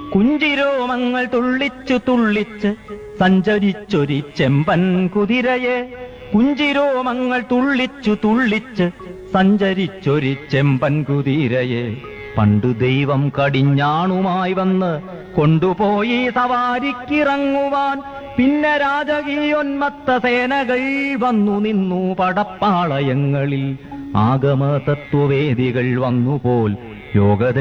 കുഞ്ചിരോമങ്ങൾ തുള്ളിച്ചു തുള്ളിച്ച് സഞ്ചരിച്ചൊരി ചെമ്പൻ കുതിരയെ, കുഞ്ചിരോമങ്ങൾ തുള്ളിച്ചു തുള്ളിച്ച് സഞ്ചരിച്ചൊരി ചെമ്പൻ കുതിരയെ, പണ്ടു ദൈവം കടിഞ്ഞാണുമായി വന്ന് കൊണ്ടുപോയി സവാരിക്കിറങ്ങുവാൻ. പിന്നെ രാജകീയോന്മത്ത സേനകൾ വന്നു നിന്നു പടപ്പാളയങ്ങളിൽ, ആഗമ തത്വവേദികൾ വന്നുപോൽ യോഗ